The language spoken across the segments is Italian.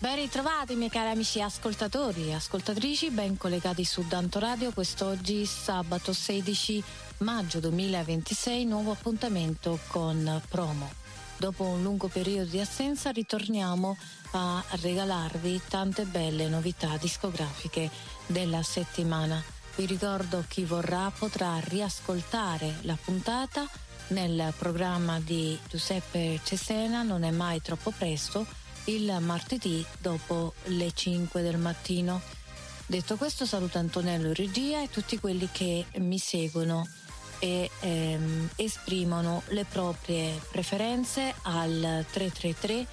Ben ritrovati miei cari amici ascoltatori e ascoltatrici, ben collegati su Danto Radio. Quest'oggi sabato 16 maggio 2026, nuovo appuntamento con Promo. Dopo un lungo periodo di assenza ritorniamo a regalarvi tante belle novità discografiche della settimana. Vi ricordo, chi vorrà potrà riascoltare la puntata nel programma di Giuseppe Cesena, Non è mai troppo presto, il martedì dopo le 5 del mattino. Detto questo, saluto Antonello in regia e tutti quelli che mi seguono e esprimono le proprie preferenze al 333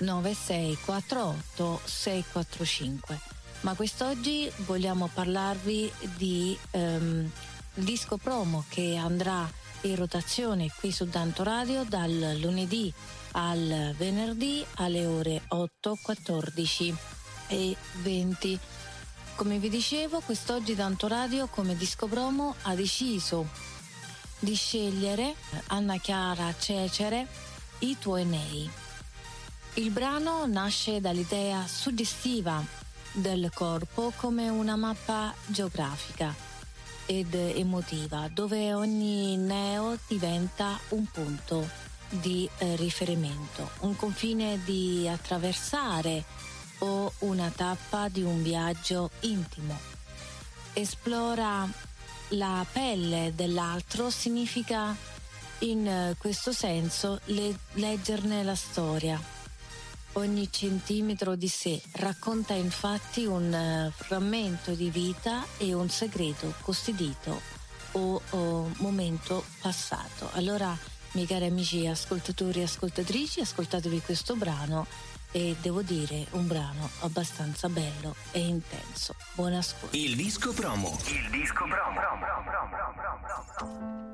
9648 645. Ma quest'oggi vogliamo parlarvi di disco promo che andrà in rotazione qui su Danto Radio dal lunedì al venerdì alle ore 8, 14 e 20. Come vi dicevo, quest'oggi Danto Radio come disco promo ha deciso di scegliere Anna Chiara Cecere, I tuoi nei. Il brano nasce dall'idea suggestiva del corpo come una mappa geografica ed emotiva, dove ogni neo diventa un punto di riferimento, un confine di attraversare o una tappa di un viaggio intimo. Esplora la pelle dell'altro significa in questo senso leggerne la storia. Ogni centimetro di sé racconta infatti un frammento di vita e un segreto custodito o momento passato. Allora, miei cari amici ascoltatori e ascoltatrici, ascoltatevi questo brano e devo dire un brano abbastanza bello e intenso. Buon ascolto. Il disco promo.